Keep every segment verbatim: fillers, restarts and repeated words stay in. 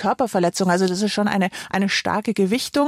Körperverletzung. Also das ist schon eine, eine starke Gewichtung.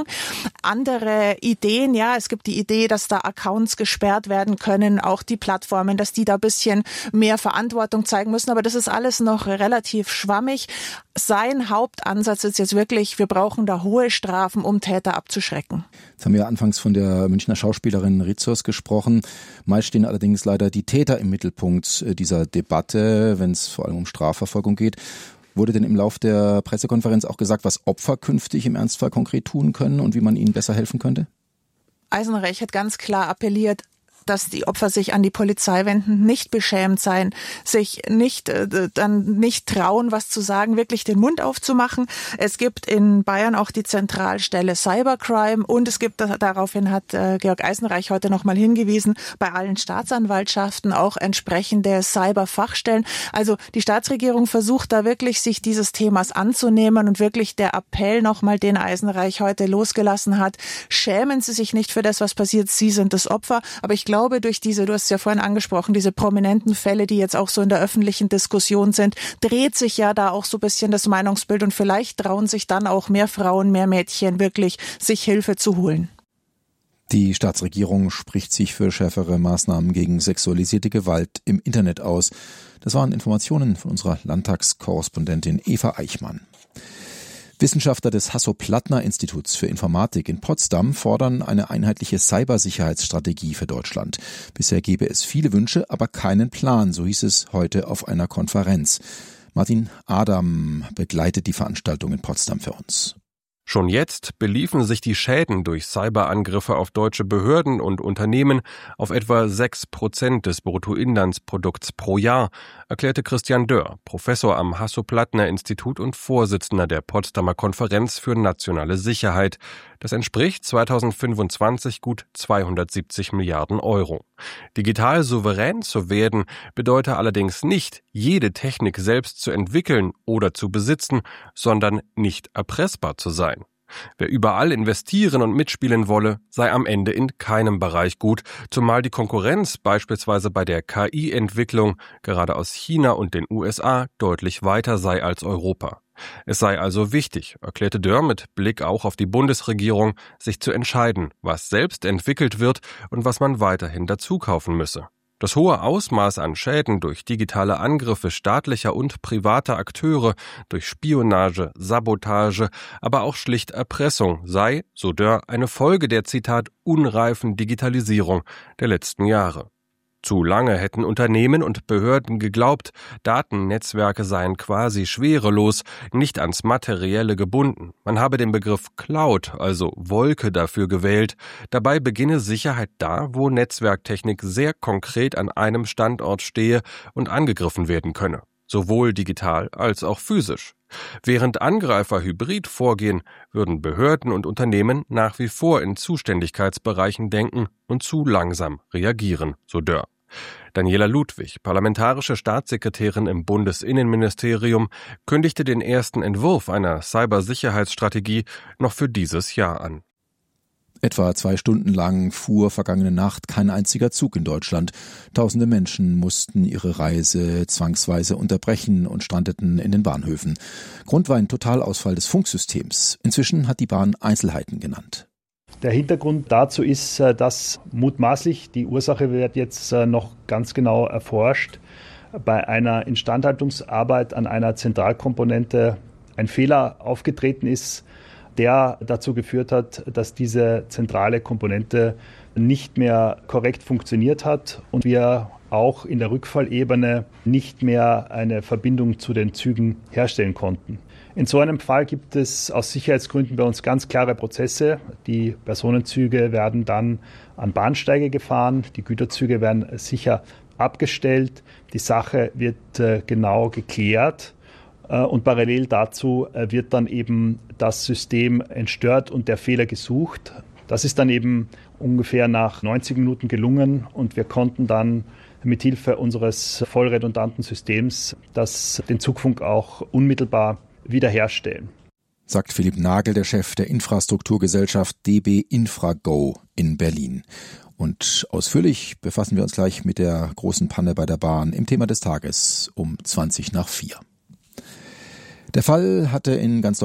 Andere Ideen, ja, es gibt die Idee, dass da Accounts gesperrt werden können, auch die Plattformen, dass die da ein bisschen mehr Verantwortung zeigen müssen. Aber das ist alles noch relativ schwammig. Sein Hauptansatz ist jetzt wirklich, wir brauchen da hohe Strafen, um Täter abzuschrecken. Jetzt haben wir anfangs von der Münchner Schauspielerin Rizos gesprochen. Meist stehen allerdings leider die Täter im Mittelpunkt dieser Debatte, wenn es vor allem um Strafverfolgung geht. Wurde denn im Lauf der Pressekonferenz auch gesagt, was Opfer künftig im Ernstfall konkret tun können und wie man ihnen besser helfen könnte? Eisenreich hat ganz klar appelliert, dass die Opfer sich an die Polizei wenden, nicht beschämt sein, sich nicht äh, dann nicht trauen, was zu sagen, wirklich den Mund aufzumachen. Es gibt in Bayern auch die Zentralstelle Cybercrime und es gibt, daraufhin hat äh, Georg Eisenreich heute nochmal hingewiesen, bei allen Staatsanwaltschaften auch entsprechende Cyberfachstellen. Also die Staatsregierung versucht da wirklich, sich dieses Themas anzunehmen und wirklich der Appell nochmal, den Eisenreich heute losgelassen hat, schämen Sie sich nicht für das, was passiert, Sie sind das Opfer. Aber ich glaube, Ich glaube, durch diese, du hast es ja vorhin angesprochen, diese prominenten Fälle, die jetzt auch so in der öffentlichen Diskussion sind, dreht sich ja da auch so ein bisschen das Meinungsbild und vielleicht trauen sich dann auch mehr Frauen, mehr Mädchen wirklich, sich Hilfe zu holen. Die Staatsregierung spricht sich für schärfere Maßnahmen gegen sexualisierte Gewalt im Internet aus. Das waren Informationen von unserer Landtagskorrespondentin Eva Eichmann. Wissenschaftler des Hasso-Plattner-Instituts für Informatik in Potsdam fordern eine einheitliche Cybersicherheitsstrategie für Deutschland. Bisher gebe es viele Wünsche, aber keinen Plan, so hieß es heute auf einer Konferenz. Martin Adam begleitet die Veranstaltung in Potsdam für uns. Schon jetzt beliefen sich die Schäden durch Cyberangriffe auf deutsche Behörden und Unternehmen auf etwa sechs Prozent des Bruttoinlandsprodukts pro Jahr, erklärte Christian Dörr, Professor am Hasso-Plattner-Institut und Vorsitzender der Potsdamer Konferenz für nationale Sicherheit. Das entspricht zweitausendfünfundzwanzig gut zweihundertsiebzig Milliarden Euro. Digital souverän zu werden bedeute allerdings nicht, jede Technik selbst zu entwickeln oder zu besitzen, sondern nicht erpressbar zu sein. Wer überall investieren und mitspielen wolle, sei am Ende in keinem Bereich gut, zumal die Konkurrenz beispielsweise bei der K I-Entwicklung gerade aus China und den U S A deutlich weiter sei als Europa. Es sei also wichtig, erklärte Dörr mit Blick auch auf die Bundesregierung, sich zu entscheiden, was selbst entwickelt wird und was man weiterhin dazu kaufen müsse. Das hohe Ausmaß an Schäden durch digitale Angriffe staatlicher und privater Akteure, durch Spionage, Sabotage, aber auch schlicht Erpressung sei, so Dörr, eine Folge der, Zitat, unreifen Digitalisierung der letzten Jahre. Zu lange hätten Unternehmen und Behörden geglaubt, Datennetzwerke seien quasi schwerelos, nicht ans Materielle gebunden. Man habe den Begriff Cloud, also Wolke, dafür gewählt. Dabei beginne Sicherheit da, wo Netzwerktechnik sehr konkret an einem Standort stehe und angegriffen werden könne, sowohl digital als auch physisch. Während Angreifer hybrid vorgehen, würden Behörden und Unternehmen nach wie vor in Zuständigkeitsbereichen denken und zu langsam reagieren, so Dörr. Daniela Ludwig, parlamentarische Staatssekretärin im Bundesinnenministerium, kündigte den ersten Entwurf einer Cybersicherheitsstrategie noch für dieses Jahr an. Etwa zwei Stunden lang fuhr vergangene Nacht kein einziger Zug in Deutschland. Tausende Menschen mussten ihre Reise zwangsweise unterbrechen und strandeten in den Bahnhöfen. Grund war ein Totalausfall des Funksystems. Inzwischen hat die Bahn Einzelheiten genannt. Der Hintergrund dazu ist, dass mutmaßlich, die Ursache wird jetzt noch ganz genau erforscht, bei einer Instandhaltungsarbeit an einer Zentralkomponente ein Fehler aufgetreten ist, der dazu geführt hat, dass diese zentrale Komponente nicht mehr korrekt funktioniert hat und wir auch in der Rückfallebene nicht mehr eine Verbindung zu den Zügen herstellen konnten. In so einem Fall gibt es aus Sicherheitsgründen bei uns ganz klare Prozesse. Die Personenzüge werden dann an Bahnsteige gefahren, die Güterzüge werden sicher abgestellt, die Sache wird äh, genau geklärt. Und parallel dazu wird dann eben das System entstört und der Fehler gesucht. Das ist dann eben ungefähr nach neunzig Minuten gelungen und wir konnten dann mithilfe unseres vollredundanten Systems das, den Zugfunk auch unmittelbar wiederherstellen. Sagt Philipp Nagel, der Chef der Infrastrukturgesellschaft D B Infrago in Berlin. Und ausführlich befassen wir uns gleich mit der großen Panne bei der Bahn im Thema des Tages um zwanzig nach vier. Der Fall hatte in ganz Deutschland